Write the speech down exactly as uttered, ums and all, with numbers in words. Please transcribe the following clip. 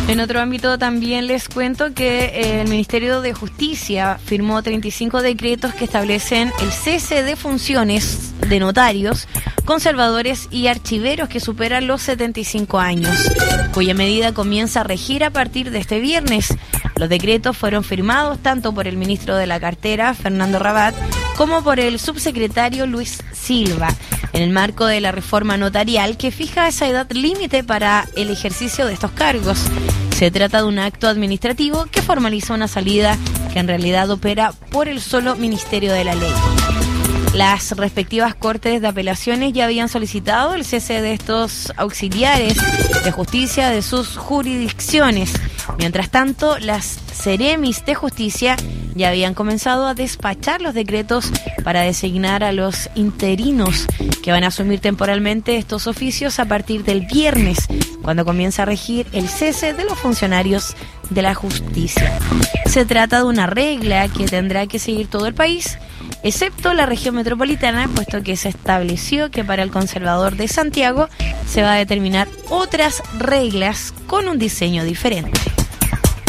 En otro ámbito también les cuento que el Ministerio de Justicia firmó treinta y cinco decretos que establecen el cese de funciones de notarios, conservadores y archiveros que superan los setenta y cinco años, cuya medida comienza a regir a partir de este viernes. Los decretos fueron firmados tanto por el ministro de la cartera, Fernando Rabat, como por el subsecretario Luis Silva, en el marco de la reforma notarial que fija esa edad límite para el ejercicio de estos cargos. Se trata de un acto administrativo que formaliza una salida que en realidad opera por el solo Ministerio de la Ley. Las respectivas cortes de apelaciones ya habían solicitado el cese de estos auxiliares de justicia de sus jurisdicciones. Mientras tanto, las seremis de justicia ya habían comenzado a despachar los decretos para designar a los interinos que van a asumir temporalmente estos oficios a partir del viernes, cuando comienza a regir el cese de los funcionarios de la justicia. Se trata de una regla que tendrá que seguir todo el país, excepto la región metropolitana, puesto que se estableció que para el conservador de Santiago se va a determinar otras reglas con un diseño diferente.